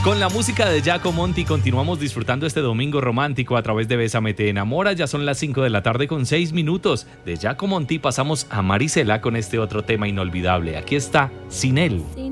Con la música de Giacomo Monti continuamos disfrutando este domingo romántico a través de Bésame Te Enamora. Ya son las 5 de la tarde con 6 minutos. De Giacomo Monti pasamos a Marisela con este otro tema inolvidable. Aquí está, Sin Él.